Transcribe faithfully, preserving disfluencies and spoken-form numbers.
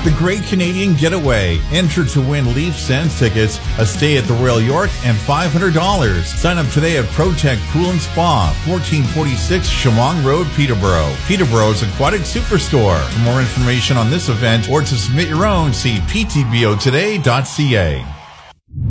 The Great Canadian Getaway. Enter to win Leaf Sands tickets, a stay at the Royal York, and five hundred dollars. Sign up today at ProTech Pool and Spa, fourteen forty-six Chemung Road, Peterborough. Peterborough's Aquatic Superstore. For more information on this event or to submit your own, see p t b o today dot c a.